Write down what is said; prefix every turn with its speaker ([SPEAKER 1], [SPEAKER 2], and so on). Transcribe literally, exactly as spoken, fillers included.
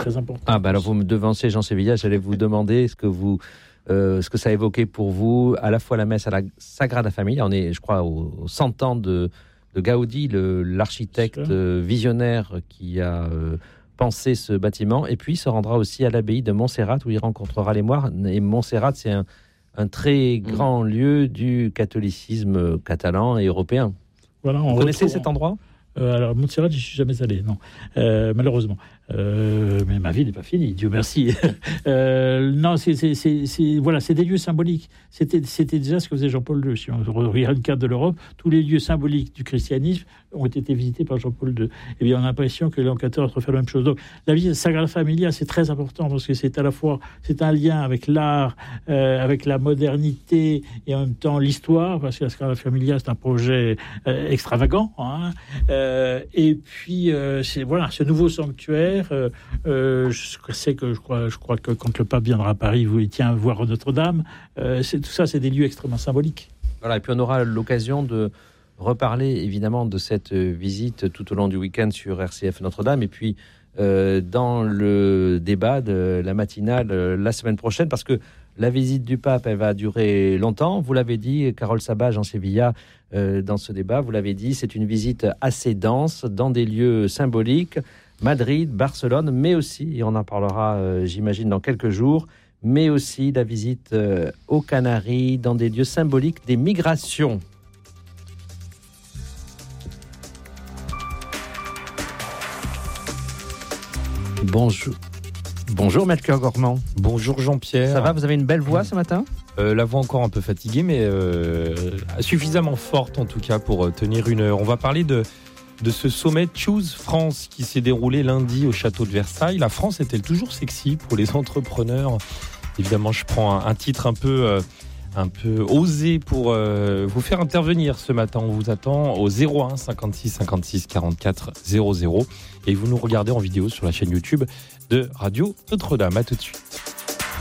[SPEAKER 1] très important.
[SPEAKER 2] Ah, bah alors vous me devancez, Jean Sévilla, j'allais vous demander ce que vous... Euh, ce que ça a évoqué pour vous, à la fois la messe à la Sagrada Familia. On est, je crois, aux cent ans de, de Gaudi, le, l'architecte euh, visionnaire qui a euh, pensé ce bâtiment. Et puis, il se rendra aussi à l'abbaye de Montserrat, où il rencontrera les moines. Et Montserrat, c'est un, un très grand mmh. lieu du catholicisme catalan et européen.
[SPEAKER 1] Voilà,
[SPEAKER 2] vous connaissez cet endroit ?
[SPEAKER 1] euh, Alors, Montserrat, je ne suis jamais allé, non, euh, malheureusement. Euh, mais ma vie n'est pas finie, Dieu merci. euh, non, c'est, c'est, c'est, c'est, voilà, c'est des lieux symboliques. C'était, c'était déjà ce que faisait Jean-Paul deux. Si on regarde une carte de l'Europe, tous les lieux symboliques du christianisme ont été visités par Jean-Paul deux. Et bien, on a l'impression que Léon quatorze refait la même chose. Donc, la visite Sagrada Familia, c'est très important parce que c'est à la fois, c'est un lien avec l'art, euh, avec la modernité et en même temps l'histoire, parce que la Sagrada Familia, c'est un projet euh, extravagant. Hein, euh, et puis, euh, c'est voilà, ce nouveau sanctuaire. Euh, euh, je sais que je crois, je crois que quand le pape viendra à Paris, il tient voir Notre-Dame. Euh, c'est, tout ça, c'est des lieux extrêmement symboliques.
[SPEAKER 2] Voilà, et puis on aura l'occasion de reparler évidemment de cette visite tout au long du week-end sur R C F Notre-Dame, et puis euh, dans le débat de la matinale euh, la semaine prochaine, parce que la visite du pape, elle va durer longtemps. Vous l'avez dit, Carole Sabat, Jean Sévilla, euh, dans ce débat, vous l'avez dit, c'est une visite assez dense dans des lieux symboliques. Madrid, Barcelone, mais aussi, et on en parlera, euh, j'imagine, dans quelques jours, mais aussi la visite euh, aux Canaries, dans des lieux symboliques des migrations. Bonjour. Bonjour, Melchior Gormand.
[SPEAKER 3] Bonjour, Jean-Pierre.
[SPEAKER 2] Ça va, vous avez une belle voix ce matin ?
[SPEAKER 3] euh, La voix encore un peu fatiguée, mais euh, suffisamment forte en tout cas pour tenir une heure. On va parler de... de ce sommet Choose France qui s'est déroulé lundi au château de Versailles. La France est-elle toujours sexy pour les entrepreneurs ? Évidemment, je prends un, un titre un peu, euh, un peu osé pour euh, vous faire intervenir ce matin. On vous attend au zéro un cinquante-six cinquante-six quarante-quatre zéro zéro et vous nous regardez en vidéo sur la chaîne YouTube de Radio Notre-Dame. À tout de suite.